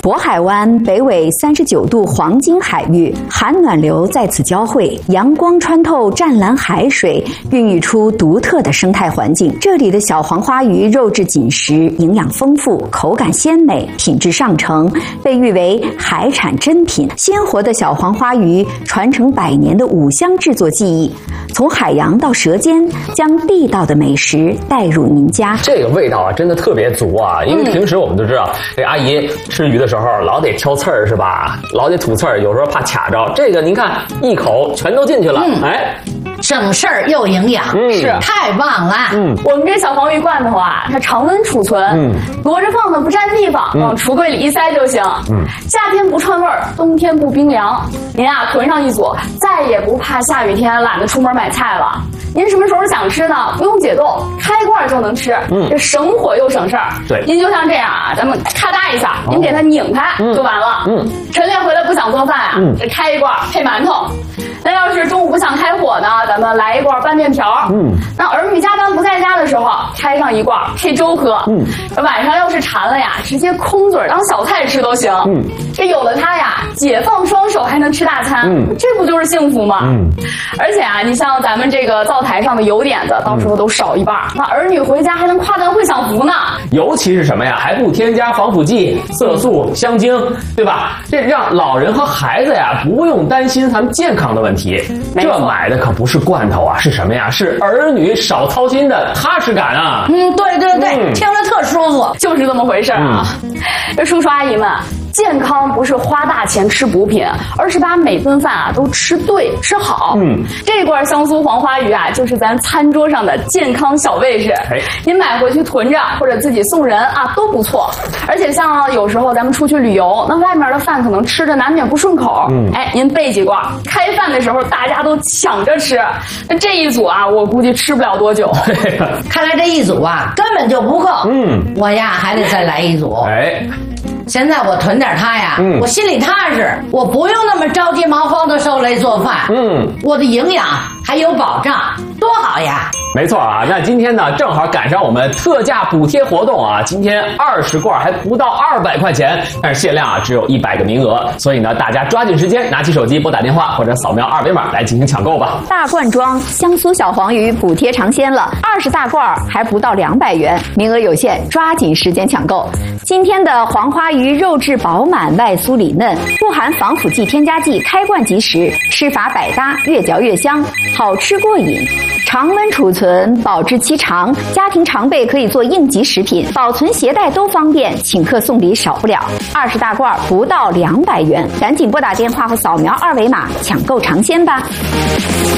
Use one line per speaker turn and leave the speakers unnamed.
渤海湾北纬39度黄金海域，寒暖流在此交汇，阳光穿透湛蓝海水，孕育出独特的生态环境。这里的小黄花鱼肉质紧实，营养丰富，口感鲜美，品质上乘，被誉为海产珍品。鲜活的小黄花鱼传承100年的五香制作技艺，从海洋到舌尖，将地道的美食带入您家。
这个味道啊，真的特别足啊！因为平时我们都知道，这阿姨吃鱼的时候老得挑刺儿是吧？老得吐刺儿，有时候怕卡着。这个您看，一口全都进去了，哎。
省事儿又营养，
是
太棒了。
我们这小黄鱼罐头啊，它常温储存，摞着放的不占地方，往橱柜里一塞就行。夏天不串味儿，冬天不冰凉。您啊囤上一组，再也不怕下雨天懒得出门买菜了。您什么时候想吃呢？不用解冻，开罐就能吃。这省火又省事儿。
对，
您就像这样啊，咱们咔嗒一下，您给它拧开就完了。晨练回来不想做饭啊，这开一罐配馒头。那要是中午不想开火呢，咱们来一罐拌面条。那儿女加班不在家的时候，开上一罐配粥喝。晚上要是馋了呀，直接空嘴当小菜吃都行。这有了它呀，解放双手还能吃大餐，这不就是幸福吗？而且啊，你像咱们这个灶台上的油点子，到时候都少一半，那儿女回家还能夸咱会享福呢。
尤其是什么呀，还不添加防腐剂、色素、香精，对吧？这让老人和孩子呀不用担心咱们健康的问题。这买的可不是罐头啊，是什么呀？是儿女少操心的踏实感啊！
对，听着特舒服，
就是这么回事啊。这叔叔阿姨们，健康不是花大钱吃补品，而是把每顿饭啊都吃对吃好。这罐香酥黄花鱼啊，就是咱餐桌上的健康小卫士。您买回去囤着，或者自己送人啊，都不错。而且像有时候咱们出去旅游，那外面的饭可能吃着难免不顺口。您备几罐，开饭的时候大家都抢着吃。那这一组啊，我估计吃不了多久。
看来这一组啊根本就不够。我呀还得再来一组。现在我囤点它呀，我心里踏实，我不用那么着急忙慌的受累做饭。我的营养还有保障，多好呀！
没错啊，那今天呢正好赶上我们特价补贴活动啊，今天20罐还不到200块钱，但是限量啊只有100个名额，所以呢大家抓紧时间，拿起手机拨打电话或者扫描2维码来进行抢购吧。
大罐装香酥小黄鱼补贴尝鲜了，20大罐还不到200元，名额有限，抓紧时间抢购。今天的黄花鱼肉质饱满，外酥里嫩，不含防腐剂、添加剂，开罐即食，吃法百搭，越嚼越香，好吃过瘾。常温储存，保质期长，家庭常备可以做应急食品，保存携带都方便，请客送礼少不了。20大罐不到200元，赶紧拨打电话或扫描2维码抢购尝鲜吧。